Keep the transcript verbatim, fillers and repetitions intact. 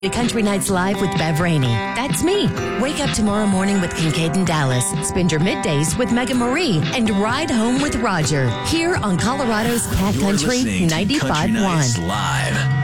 Country Nights Live with Bev Rainey. That's me. Wake up tomorrow morning with Kincaid and Dallas. Spend your middays with Megan Marie and ride home with Roger. Here on Colorado's Cat You're Country listening to ninety-five Country point one. Nights Live.